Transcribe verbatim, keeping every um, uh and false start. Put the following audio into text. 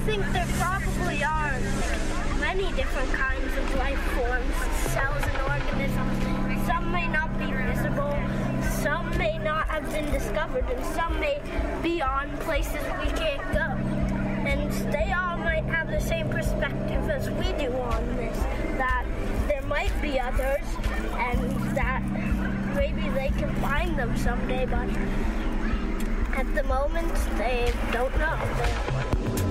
think there probably are many different kinds of life forms, cells and organisms. Some may not be visible, some may not have been discovered, and some may be on places we can't go. And they all might have the same perspective as we do on this, that there might be others, and that maybe they can find them someday, but at the moment, they don't know.